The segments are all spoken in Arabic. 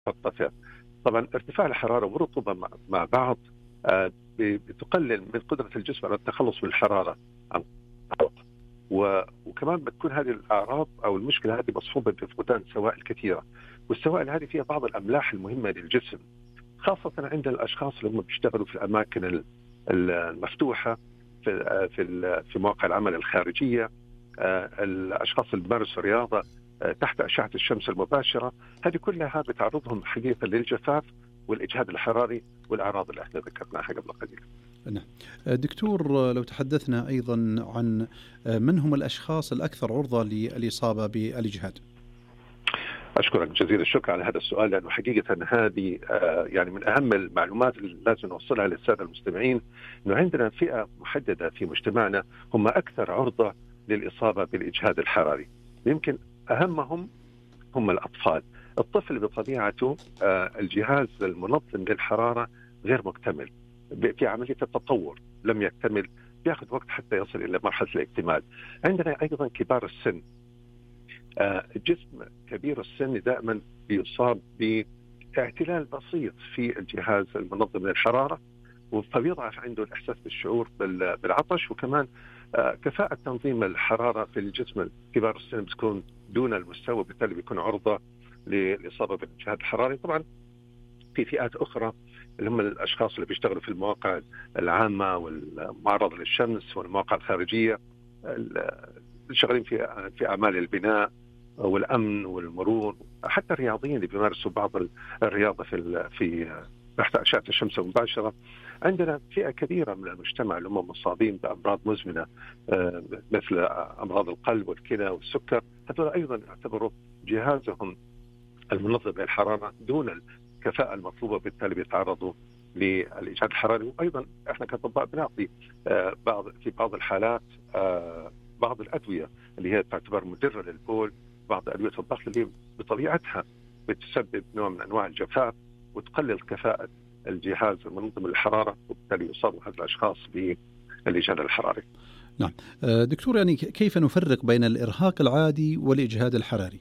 مخططة. طبعا ارتفاع الحرارة والرطوبة مع بعض بتقلل من قدرة الجسم على التخلص من الحرارة عن طريق. وكمان بتكون هذه الأعراض أو المشكلة هذه مصحوبة بفقدان سوائل كثيرة، والسوائل هذه فيها بعض الأملاح المهمة للجسم، خاصة عند الأشخاص اللي هم بيشتغلوا في الأماكن المفتوحة، في مواقع العمل الخارجية، الأشخاص اللي بيمارسوا الرياضة تحت أشعة الشمس المباشرة. هذه كلها بتعرضهم حقيقة للجفاف والإجهاد الحراري والأعراض اللي احنا ذكرناها قبل قليل. نعم. دكتور، لو تحدثنا أيضا عن من هم الأشخاص الأكثر عرضة للإصابة بالإجهاد؟ أشكرك جزيل الشكر على هذا السؤال، لأنه حقيقة هذه يعني من أهم المعلومات اللي لازم نوصلها للسادة المستمعين، أنه عندنا فئة محددة في مجتمعنا هم أكثر عرضة للإصابة بالإجهاد الحراري. يمكن أهمهم هم الأطفال. الطفل بطبيعته الجهاز المنظم للحرارة غير مكتمل، في عملية التطور لم يكتمل، بياخذ وقت حتى يصل إلى مرحلة الاكتمال. عندنا أيضا كبار السن. الجسم كبير السن دائما بيصاب باعتلال بسيط في الجهاز المنظم للحرارة، فبيضعف عنده الإحساس بالشعور بالعطش، وكمان كفاءة تنظيم الحرارة في الجسم كبار السن بتكون دون المستوى، بالتالي بيكون عرضة للإصابة بالإجهاد الحراري. طبعا في فئات أخرى اللي هم الأشخاص اللي بيشتغلوا في المواقع العامة والمعرضة للشمس والمواقع الخارجية، شغالين في أعمال البناء والأمن والمرور، حتى الرياضيين اللي بيمارسوا بعض الرياضة في تحت أشعة الشمس المباشرة. عندنا فئة كبيرة من المجتمع اللي هم مصابين بأمراض مزمنة مثل أمراض القلب والكلى والسكر، هذول أيضا يعتبروا جهازهم المنظم للحرارة دون الكفاءة المطلوبة، بالتالي بيتعرضوا للإجهاد الحراري. وأيضا إحنا كأطباء بنعطي في بعض الحالات بعض الأدوية اللي هي تعتبر مدرة للبول، بعض أدوية الضغط اللي بطبيعتها بتسبب نوع من أنواع الجفاف وتقلل كفاءة الجهاز المنظم للحرارة، وبالتالي يصاب هذه الأشخاص بالإجهاد الحراري. نعم. دكتور، يعني كيف نفرق بين الإرهاق العادي والإجهاد الحراري؟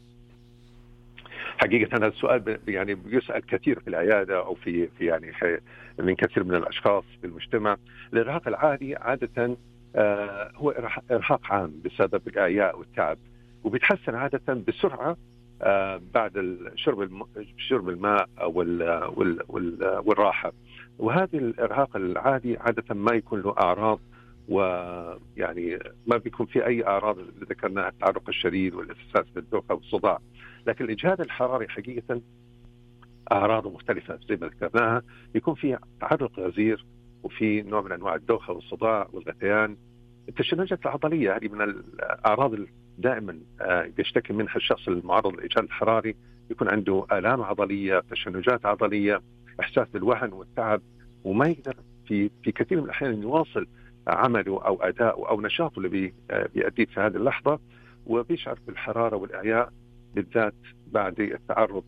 حقيقة هذا السؤال يعني بيسأل كثير في العيادة أو في يعني من كثير من الأشخاص في المجتمع. الإرهاق العادي عادة هو إرهاق عام بسبب الإعياء والتعب، وبيتحسن عادة بسرعة بعد شرب الماء والراحة. وهذه الإرهاق العادي عادة ما يكون له أعراض، ويعني ما بيكون في أي أعراض اللي ذكرناها، التعرق الشديد والإحساس بالدوخة والصداع. لكن الإجهاد الحراري حقيقة أعراضه مختلفة زي ما ذكرناها، يكون في تعرق غزير وفي نوع من أنواع الدوخة والصداع والغثيان. التشنجات العضلية هذه من الأعراض دائما يشتكي منها الشخص المعرض للإجهاد الحراري، يكون عنده آلام عضلية، تشنجات عضلية، إحساس بالوهن والتعب، وما يقدر في كثير من الأحيان يواصل عمله أو أداءه أو نشاطه اللي بيأديه في هذه اللحظة، وبيشعر بالحرارة والإعياء بالذات بعد التعرض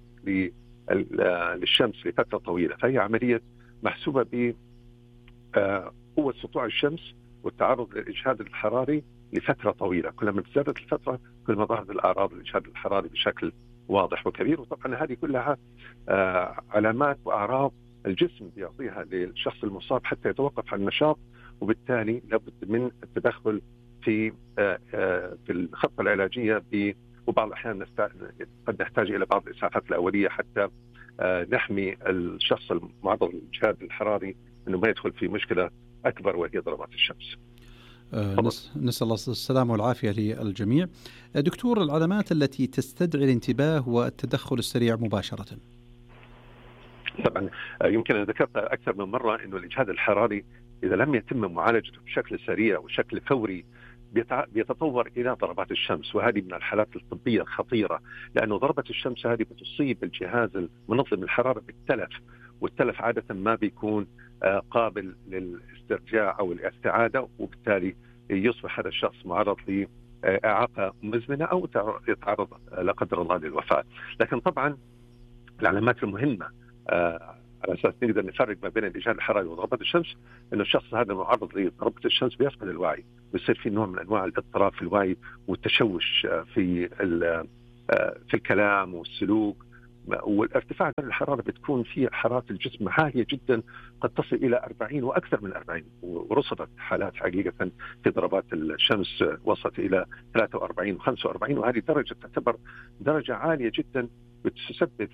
للشمس لفترة طويلة. فهي عملية محسوبة بقوة سطوع الشمس والتعرض للإجهاد الحراري لفترة طويلة. كلما زادت الفترة كل ما ظهرت الأعراض الإجهاد الحراري بشكل واضح وكبير. وطبعا هذه كلها علامات وأعراض الجسم بيعطيها للشخص المصاب حتى يتوقف عن النشاط، وبالتالي لابد من التدخل في الخطة العلاجية. وبعض الأحيان قد نحتاج إلى بعض الإسعافات الأولية حتى نحمي الشخص المعرض للإجهاد الحراري أنه ما يدخل في مشكلة أكبر وهي ضربات الشمس. نسأل الله السلامة والعافية للجميع. دكتور، العلامات التي تستدعي الانتباه والتدخل السريع مباشرة. طبعا يمكن أن ذكرت أكثر من مرة أنه الإجهاد الحراري إذا لم يتم معالجته بشكل سريع وشكل فوري بيتطور إلى ضربات الشمس، وهذه من الحالات الطبية الخطيرة، لأنه ضربة الشمس هذه بتصيب الجهاز المنظم للحرارة بالتلف، والتلف عادة ما بيكون قابل للاسترجاع أو الاستعادة، وبالتالي يصبح هذا الشخص معرض لإعاقة مزمنة أو يتعرض لا قدر الله للوفاة. لكن طبعا العلامات المهمة على أساس نقدر نفرق ما بين الإجهاد الحراري وضربات الشمس، إنه الشخص هذا المعرض لضربة الشمس بيفقد الوعي، بيصير في نوع من أنواع الاضطراب في الوعي والتشوش في الكلام والسلوك، والارتفاع درجة الحرارة بتكون في حرارة الجسم عالية جدا، قد تصل إلى 40 وأكثر من 40، ورصدت حالات حقيقة في ضربات الشمس وصلت إلى 43 و45، وهذه درجة تعتبر درجة عالية جدا بتسبب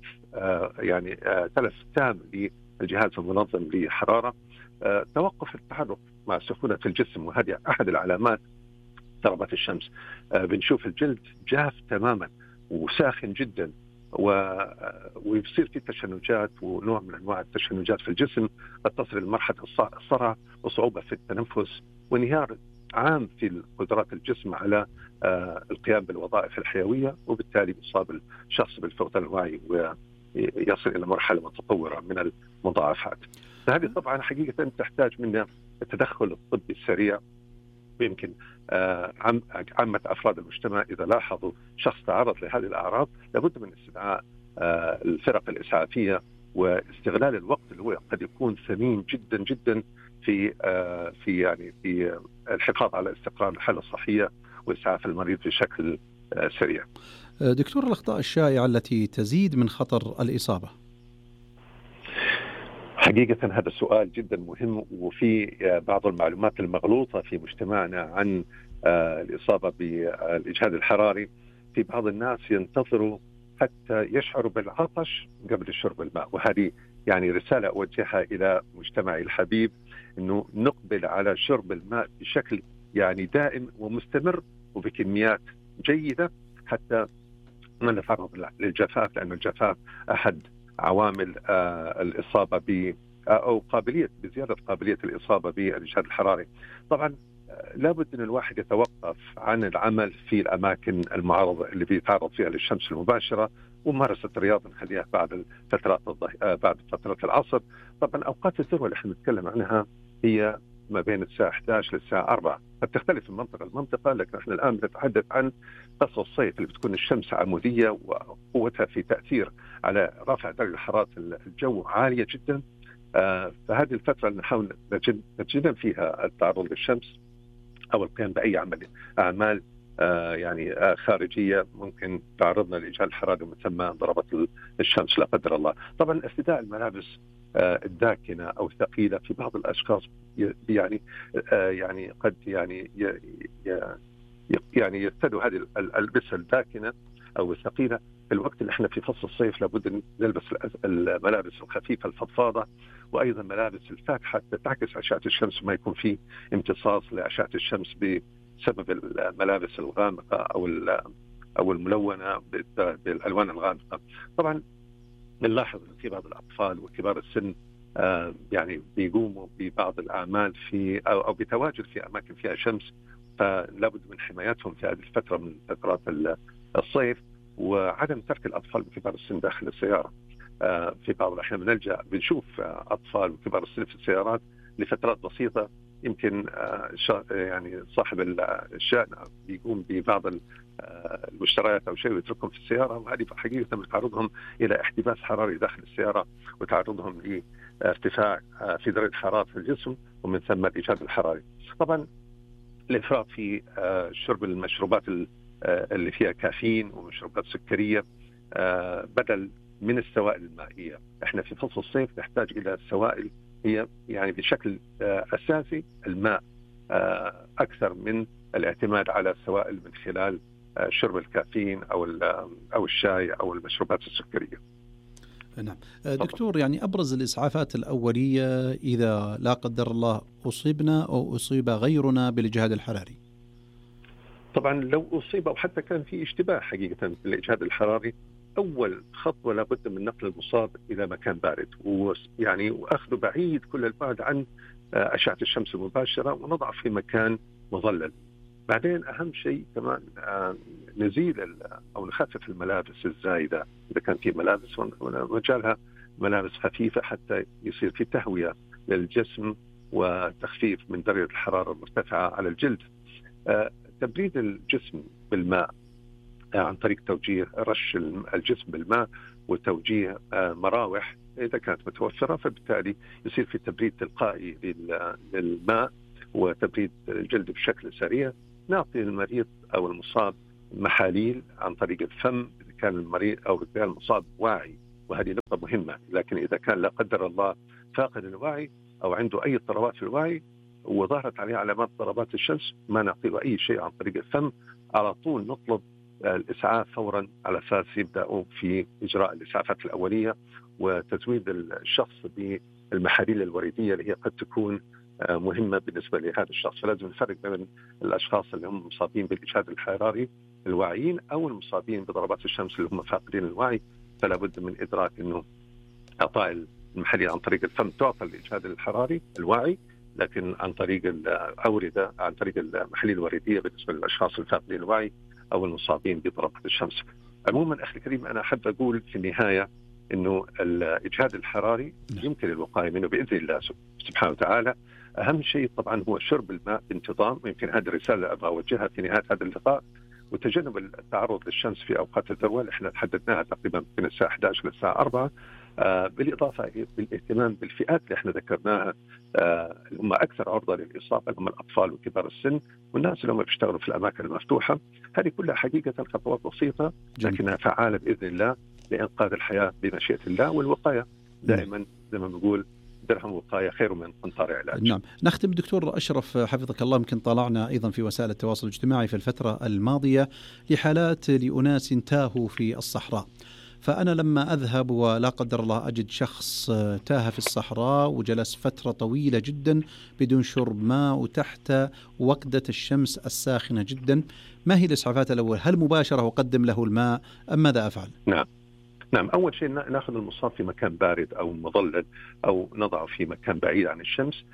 تلف تام للجهاز المنظم للحرارة. توقف التحرك مع سخونة الجسم، وهذه أحد العلامات ضربات الشمس. بنشوف الجلد جاف تماما وساخن جدا، ويصير في تشنجات ونوع من انواع التشنجات في الجسم، قد تصل لمرحله الصرع وصعوبه في التنفس وانهيار عام في قدرات الجسم على القيام بالوظائف الحيويه، وبالتالي يصاب الشخص بالفقدان الوعي ويصل الى مرحله متطوره من المضاعفات. فهذه طبعا حقيقه تحتاج منا التدخل الطبي السريع. ويمكن عامة أفراد المجتمع إذا لاحظوا شخص تعرض لهذه الأعراض لابد من استدعاء الفرق الإسعافية، واستغلال الوقت اللي هو قد يكون ثمين جدا جدا في الحفاظ على استقرار الحالة الصحية وإسعاف المريض بشكل سريع. دكتور، الأخطاء الشائعة التي تزيد من خطر الإصابة؟ حقيقة هذا السؤال جدا مهم، وفي بعض المعلومات المغلوطة في مجتمعنا عن الإصابة بالإجهاد الحراري. في بعض الناس ينتظروا حتى يشعروا بالعطش قبل شرب الماء، وهذه يعني رسالة أوجهها إلى مجتمعي الحبيب، أنه نقبل على شرب الماء بشكل يعني دائم ومستمر وبكميات جيدة حتى ما نتعرض للجفاف، لأن الجفاف أحد عوامل الإصابة أو بزيادة قابلية الإصابة بالإجهاد الحراري. طبعا لابد أن الواحد يتوقف عن العمل في الأماكن المعرضة اللي بيتعرض فيها للشمس المباشرة، وممارسة الرياضة نخليها بعد فترات العصر. طبعا أوقات الذروة اللي احنا نتكلم عنها هي ما بين الساعة 11 للساعة 4، قد تختلف من منطقة لمنطقة، لكن احنا الآن بنتحدث عن فصل الصيف اللي بتكون الشمس عمودية وقوتها في تأثير على رفع درجة حرارة الجو عالية جدا. فهذه الفترة اللي نحاول نتجنب فيها التعرض للشمس أو القيام بأي أعمال خارجية ممكن تعرضنا لإجهاد الحرارة ومن ثم ضربة الشمس لا قدر الله. طبعا ارتداء الملابس الداكنة أو الثقيلة في بعض الأشخاص قد يرتدوا هذه الألبسة الداكنة أو الثقيلة في الوقت اللي احنا في فصل الصيف. لابد نلبس الملابس الخفيفة الفضفاضة، وأيضا ملابس الفاتحة تعكس أشعة الشمس وما يكون فيه امتصاص لأشعة الشمس بسبب الملابس الغامقة أو الملونة بالألوان الغامقة. طبعا نلاحظ أن في بعض الأطفال وكبار السن بيقوموا ببعض الأعمال أو بتواجد في أماكن فيها شمس، فلابد من حمايتهم في هذه الفترة من فترات الصيف، وعدم ترك الأطفال وكبار السن داخل السيارة. في بعض الأحيان بنشوف أطفال وكبار السن في السيارات لفترات بسيطة، يمكن صاحب الشأن بيقوم ببعض المشتريات أو شيء ويتركهم في السيارة، وهذه حقيقة بتعرضهم إلى احتباس حراري داخل السيارة وتعرضهم لارتفاع في درجة حرارة الجسم ومن ثم الإجهاد الحراري. طبعا الإفراط في شرب المشروبات اللي فيها كافيين ومشروبات سكرية بدل من السوائل المائية. احنا في فصل الصيف نحتاج إلى السوائل هي بشكل أساسي الماء أكثر من الاعتماد على السوائل من خلال شرب الكافيين أو الشاي أو المشروبات السكرية. نعم دكتور، أبرز الإسعافات الأولية إذا لا قدر الله أصيبنا أو أصيب غيرنا بالإجهاد الحراري؟ طبعا لو أصيب أو حتى كان في اشتباه حقيقة بالإجهاد الحراري، أول خطوة لابد من نقل المصاب إلى مكان بارد وأخذه بعيد كل البعد عن أشعة الشمس المباشرة، ونضعه في مكان مظلل. بعدين أهم شيء كمان نزيل أو نخفف الملابس الزايدة إذا كان في ملابس، ونجعلها ملابس خفيفة حتى يصير في تهوية للجسم وتخفيف من درجة الحرارة المرتفعة على الجلد. تبريد الجسم بالماء عن طريق توجيه رش الجسم بالماء وتوجيه مراوح إذا كانت متوفرة، فبالتالي يصير في تبريد تلقائي للماء وتبريد الجلد بشكل سريع. نعطي المريض أو المصاب محاليل عن طريق الفم إذا كان المريض أو إذا كان المصاب واعي، وهذه نقطة مهمة. لكن إذا كان لا قدر الله فاقد الوعي أو عنده أي اضطرابات في الوعي وظهرت عليه علامات ضربات الشمس، ما نعطيه أي شيء عن طريق الفم، على طول نطلب الإسعاف فورا على أساس يبدأوا في إجراء الإسعافات الأولية وتزويد الشخص بالمحاليل الوريدية اللي هي قد تكون مهمة بالنسبة لهذا الشخص. فلازم نفرق بين الأشخاص اللي هم مصابين بالإجهاد الحراري الواعيين أو المصابين بضربات الشمس اللي هم فاقدين الوعي. فلا بد من إدراك أنه إعطاء المحاليل عن طريق الفم تعطى الإجهاد الحراري الواعي، لكن عن طريق الأوردة عن طريق المحاليل الوريدية بالنسبة للأشخاص الفاقدين الوعي أو المصابين بضربات الشمس. عموما أخي الكريم، أنا أحب أقول في النهاية أنه الإجهاد الحراري يمكن الوقاية منه بإذن الله سبحانه وتعالى. أهم شيء طبعا هو شرب الماء بانتظام، ويمكن هذه الرسالة أبغى أوجهها في نهاية هذا اللقاء، وتجنب التعرض للشمس في أوقات الذروة اللي احنا حددناها تقريبا من الساعة 11 للساعة 4. بالإضافة بالاهتمام بالفئات اللي احنا ذكرناها اللي هم أكثر عرضة للإصابة، اللي هم الأطفال وكبار السن والناس اللي هم بيشتغلوا في الأماكن المفتوحة. هذه كلها حقيقة خطوات بسيطة لكنها فعالة بإذن الله لإنقاذ الحياة بمشيئة الله. والوقاية دائما زي ما بنقول درهم وقاية خير من قنطار علاج. نعم. نختم دكتور أشرف حفظك الله، يمكن طالعنا أيضا في وسائل التواصل الاجتماعي في الفترة الماضية لحالات لأناس تاهوا في الصحراء، فأنا لما أذهب ولا قدر الله أجد شخص تاه في الصحراء وجلس فترة طويلة جدا بدون شرب ماء وتحت وقدة الشمس الساخنة جدا، ما هي الإسعافات الأول؟ هل مباشرة وقدم له الماء أم ماذا أفعل؟ نعم، أول شيء نأخذ المصاب في مكان بارد أو مظلل أو نضعه في مكان بعيد عن الشمس،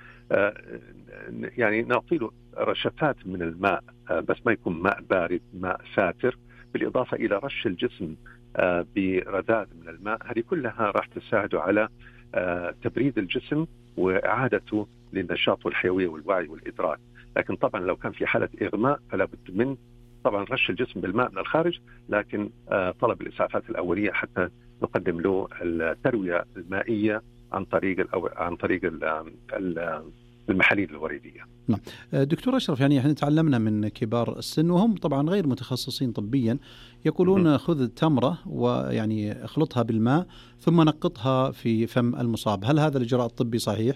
يعني نعطيله رشفات من الماء بس ما يكون ماء بارد، ماء ساتر، بالإضافة إلى رش الجسم برذاذ من الماء. هذه كلها راح تساعده على تبريد الجسم وإعادته للنشاط والحيوية والوعي والإدراك. لكن طبعا لو كان في حالة إغماء فلا بد من طبعا رش الجسم بالماء من الخارج، لكن طلب الإسعافات الأولية حتى نقدم له التروية المائية عن طريق المحاليل الوريدية. نعم. دكتور أشرف، يعني احنا تعلمنا من كبار السن وهم طبعا غير متخصصين طبيا، يقولون خذ تمرة ويعني اخلطها بالماء ثم نقطها في فم المصاب، هل هذا الإجراء الطبي صحيح؟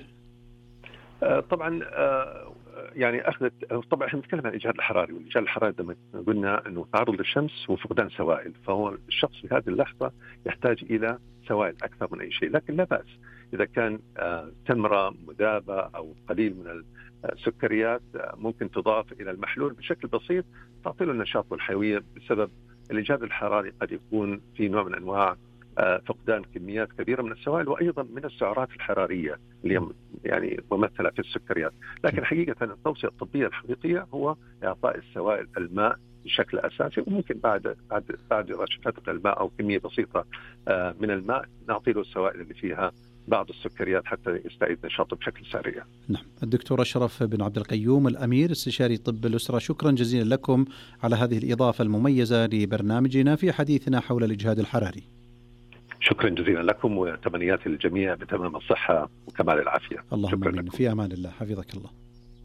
طبعا يعني طبعا احنا نتكلم عن الإجهاد الحراري، والإجهاد الحراري لما قلنا انه تعرض للشمس وفقدان سوائل، فهو الشخص في هذه اللحظة يحتاج إلى سوائل أكثر من أي شيء. لكن لا بأس إذا كان تمرة مذابة أو قليل من السكريات ممكن تضاف إلى المحلول بشكل بسيط تعطي له النشاط والحيوية. بسبب الإجهاد الحراري قد يكون في نوع من أنواع فقدان كميات كبيرة من السوائل وأيضا من السعرات الحرارية اللي يعني ممثلة في السكريات. لكن حقيقة التوصية الطبية الحقيقية هو إعطاء السوائل الماء بشكل أساسي، وممكن بعد رشفة الماء أو كمية بسيطة من الماء نعطي له السوائل اللي فيها بعض السكريات حتى يستعيد نشاطه بشكل سريع. نعم. الدكتور أشرف بن عبد القيوم الأمير استشاري طب الأسرة، شكرا جزيلا لكم على هذه الإضافة المميزة لبرنامجنا في حديثنا حول الإجهاد الحراري. شكرا جزيلا لكم وتمنياتي للجميع بتمام الصحة وكمال العافية. اللهم آمين. في أمان الله، حفظك الله.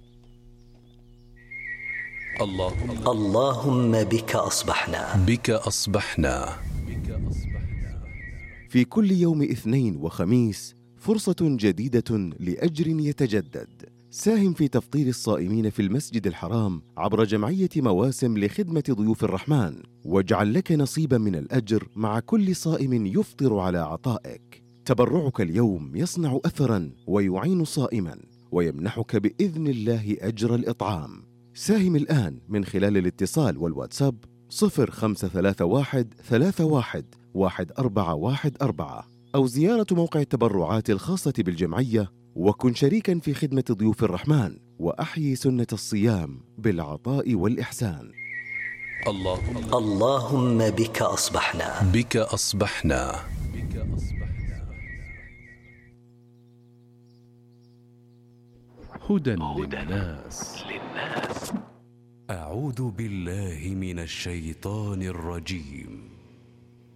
اللهم بك أصبحنا. في كل يوم اثنين وخميس فرصة جديدة لأجر يتجدد. ساهم في تفطير الصائمين في المسجد الحرام عبر جمعية مواسم لخدمة ضيوف الرحمن، واجعل لك نصيبا من الأجر مع كل صائم يفطر على عطائك. تبرعك اليوم يصنع أثرا ويعين صائما ويمنحك بإذن الله أجر الإطعام. ساهم الآن من خلال الاتصال والواتساب 0531 31 1414 أو زيارة موقع التبرعات الخاصة بالجمعية، وكن شريكا في خدمة ضيوف الرحمن وأحيي سنة الصيام بالعطاء والإحسان. اللهم بك أصبحنا. هدى للناس. أعوذ بالله من الشيطان الرجيم.